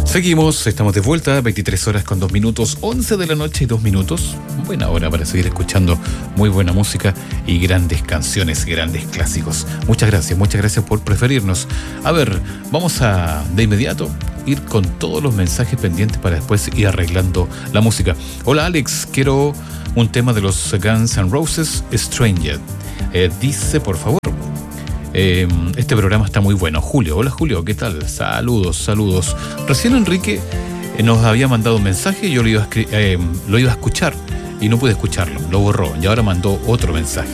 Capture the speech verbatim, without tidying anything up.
Seguimos, estamos de vuelta, veintitrés horas con dos minutos, once de la noche y dos minutos. Buena hora para seguir escuchando muy buena música y grandes canciones, grandes clásicos. Muchas gracias, muchas gracias por preferirnos. A ver, vamos a de inmediato ir con todos los mensajes pendientes para después ir arreglando la música. Hola Alex, quiero un tema de los Guns N' Roses, Stranger. Eh, dice, por favor. Eh, este programa está muy bueno. Julio, hola Julio, ¿qué tal? Saludos, saludos. Recién Enrique eh, nos había mandado un mensaje, yo lo iba, a escri- eh, lo iba a escuchar y no pude escucharlo, lo borró y ahora mandó otro mensaje.